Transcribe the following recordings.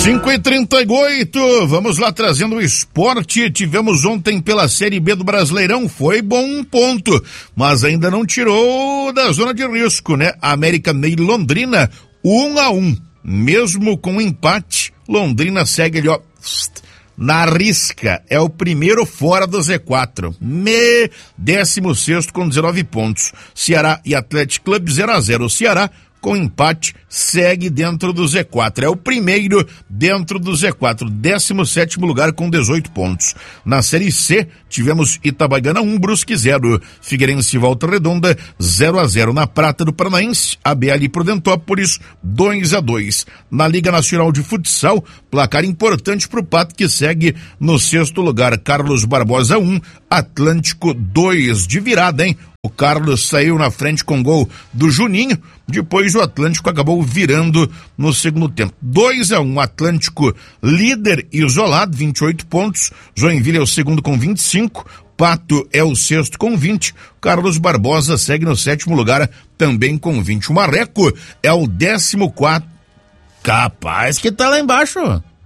5h38, vamos lá trazendo o esporte. Tivemos ontem pela Série B do Brasileirão, foi bom ponto, mas ainda não tirou da zona de risco, né? América Mineiro e Londrina, 1-1, mesmo com empate, Londrina segue ali, ó, na risca, é o primeiro fora do Z4, 16º com 19 pontos. Ceará e Atlético Clube 0-0, o Ceará com empate segue dentro do Z4, é o primeiro dentro do Z4, 17º lugar com 18 pontos. Na Série C, tivemos Itabaiana 1, Brusque 0, Figueirense e Volta Redonda 0-0. Na Prata do Paranaense, ABL e Prudentópolis 2-2. Na Liga Nacional de Futsal, placar importante pro Pato, que segue no 6º lugar, Carlos Barbosa 1, Atlântico 2, de virada, hein? O Carlos saiu na frente com gol do Juninho, depois o Atlântico acabou virando no segundo tempo. 2-1, Atlântico líder isolado, 28 pontos, Joinville é o segundo com 25, Pato é o sexto com 20, Carlos Barbosa segue no 7º lugar também com 20. O Marreco é o 14º, capaz que tá lá embaixo.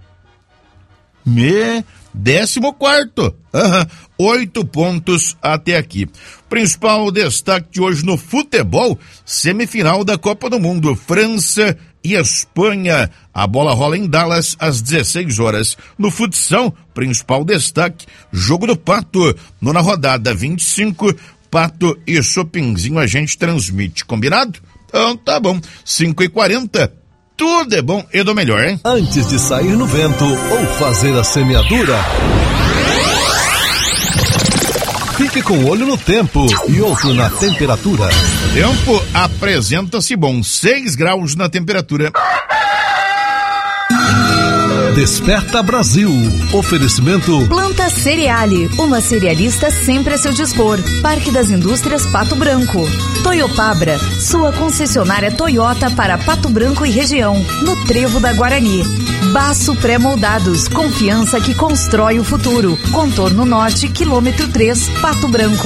14º, 8 pontos até aqui. Principal destaque de hoje no futebol, semifinal da Copa do Mundo, França e Espanha. A bola rola em Dallas às 16 horas. No futsal, principal destaque, jogo do Pato, nona rodada, 25, Pato e Chopinzinho a gente transmite, combinado? Então tá bom, 5h40. Tudo é bom e do melhor, hein? Antes de sair no vento ou fazer a semeadura, fique com um olho no tempo e outro na temperatura. Tempo apresenta-se bom, 6 graus na temperatura. Desperta Brasil. Oferecimento Planta Cereale, uma cerealista sempre a seu dispor. Parque das Indústrias Pato Branco. Toyopabra, sua concessionária Toyota para Pato Branco e região, no Trevo da Guarani. Baço Pré-Moldados, confiança que constrói o futuro. Contorno Norte, quilômetro 3, Pato Branco.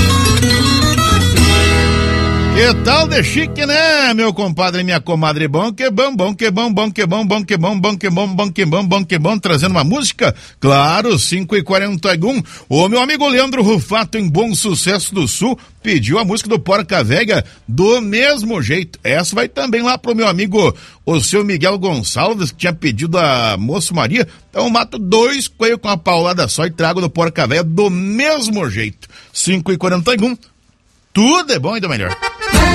Que tal de chique, né, meu compadre e minha comadre? Bom que bom, bom que bom, bom que bom, bom que bom, bom que bom, bom que bom, bom que bom, trazendo uma música, claro, 5h41. O meu amigo Leandro Rufato, em Bom Sucesso do Sul, pediu a música do Porca Véia do mesmo jeito. Essa vai também lá pro meu amigo, o seu Miguel Gonçalves, que tinha pedido a Moço Maria. Então mato 2 coelhos com uma paulada só e trago do Porca Véia do mesmo jeito. 5h41. Tudo é bom e do melhor.